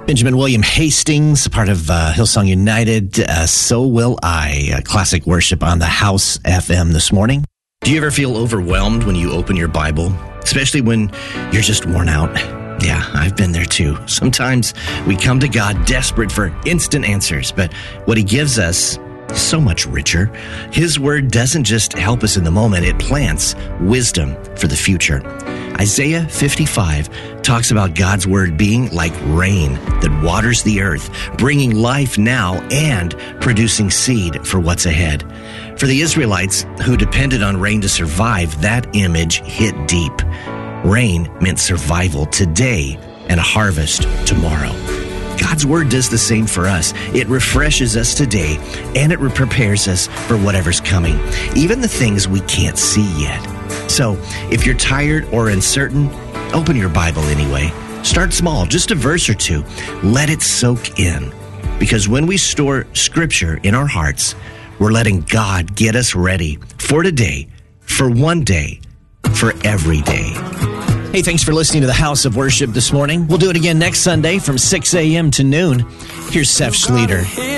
Benjamin William Hastings, part of Hillsong United, So Will I, classic worship on the House FM this morning. Do you ever feel overwhelmed when you open your Bible, especially when you're just worn out? Yeah, I've been there too. Sometimes we come to God desperate for instant answers, but what He gives us is so much richer. His Word doesn't just help us in the moment, it plants wisdom for the future. Isaiah 55 talks about God's Word being like rain that waters the earth, bringing life now and producing seed for what's ahead. For the Israelites who depended on rain to survive, that image hit deep. Rain meant survival today and a harvest tomorrow. God's Word does the same for us. It refreshes us today, and it prepares us for whatever's coming, even the things we can't see yet. So, if you're tired or uncertain, open your Bible anyway. Start small, just a verse or two. Let it soak in. Because when we store Scripture in our hearts, we're letting God get us ready for today, for one day, for every day. Hey, thanks for listening to the House of Worship this morning. We'll do it again next Sunday from 6 a.m. to noon. Here's Seth Schlueter.